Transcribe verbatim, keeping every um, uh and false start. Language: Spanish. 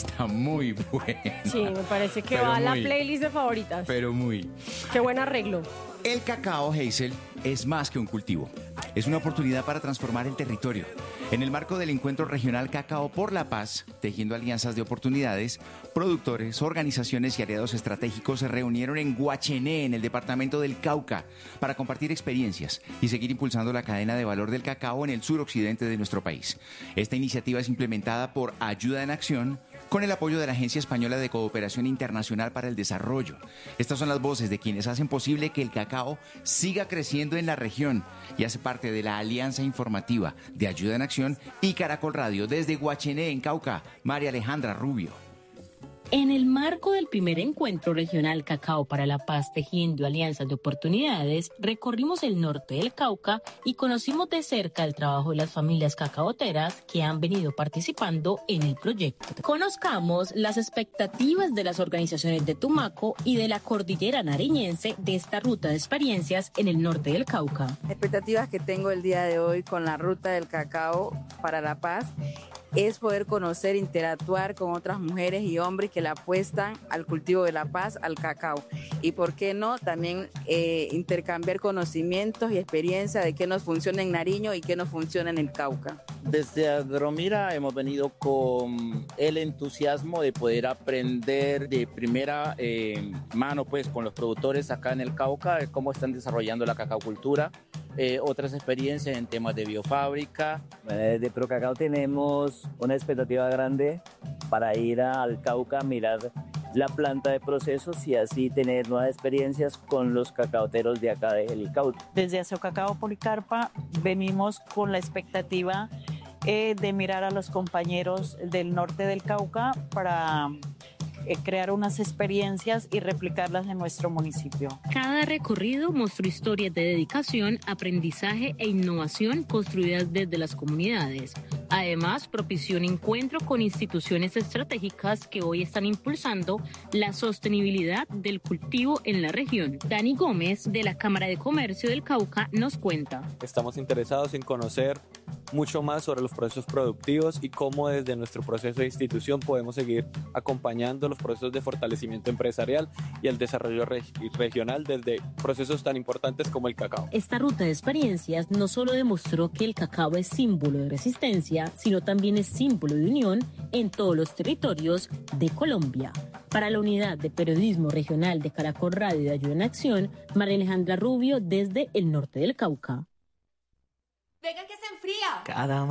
Está muy buena. Sí, me parece que Pero va a la muy, playlist de favoritas. Pero muy. Qué buen arreglo. El cacao, Hazel, es más que un cultivo. Es una oportunidad para transformar el territorio. En el marco del encuentro regional Cacao por la Paz, tejiendo alianzas de oportunidades, productores, organizaciones y aliados estratégicos se reunieron en Guachené, en el departamento del Cauca, para compartir experiencias y seguir impulsando la cadena de valor del cacao en el suroccidente de nuestro país. Esta iniciativa es implementada por Ayuda en Acción, con el apoyo de la Agencia Española de Cooperación Internacional para el Desarrollo. Estas son las voces de quienes hacen posible que el cacao siga creciendo en la región y hace parte de la alianza informativa de Ayuda en Acción y Caracol Radio. Desde Guachené, en Cauca, María Alejandra Rubio. En el marco del primer encuentro regional Cacao para la Paz, tejiendo alianzas de oportunidades, recorrimos el norte del Cauca y conocimos de cerca el trabajo de las familias cacaoteras que han venido participando en el proyecto. Conozcamos las expectativas de las organizaciones de Tumaco y de la cordillera nariñense de esta ruta de experiencias en el norte del Cauca. Expectativas que tengo el día de hoy con la ruta del cacao para la paz es poder conocer, interactuar con otras mujeres y hombres que le apuestan al cultivo de la paz, al cacao. Y por qué no, también eh, intercambiar conocimientos y experiencia de qué nos funciona en Nariño y qué nos funciona en el Cauca. Desde Agromira hemos venido con el entusiasmo de poder aprender de primera eh, mano pues, con los productores acá en el Cauca, cómo están desarrollando la cacaocultura. Eh, otras experiencias en temas de biofábrica. De Procacao tenemos una expectativa grande para ir al Cauca a mirar la planta de procesos y así tener nuevas experiencias con los cacaoteros de acá de Helicauto. Desde Azocacao Policarpa venimos con la expectativa eh, de mirar a los compañeros del norte del Cauca para Eh, crear unas experiencias y replicarlas en nuestro municipio. Cada recorrido mostró historias de dedicación, aprendizaje e innovación construidas desde las comunidades. Además, propició un encuentro con instituciones estratégicas que hoy están impulsando la sostenibilidad del cultivo en la región. Dani Gómez, de la Cámara de Comercio del Cauca, nos cuenta. Estamos interesados en conocer mucho más sobre los procesos productivos y cómo desde nuestro proceso de institución podemos seguir acompañando los procesos de fortalecimiento empresarial y el desarrollo reg- regional desde procesos tan importantes como el cacao. Esta ruta de experiencias no solo demostró que el cacao es símbolo de resistencia, sino también es símbolo de unión en todos los territorios de Colombia. Para la Unidad de Periodismo Regional de Caracol Radio de Ayuda en Acción, María Alejandra Rubio desde el norte del Cauca. Venga que se enfría. Cada